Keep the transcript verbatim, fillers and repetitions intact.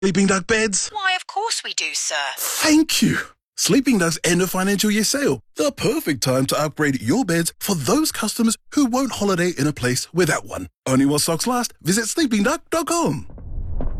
Sleeping Duck beds? Why, of course we do, sir. Thank you. Sleeping Duck's end of financial year sale. The perfect time to upgrade your beds for those customers who won't holiday in a place without one. Only while stocks last. Visit sleeping duck dot com.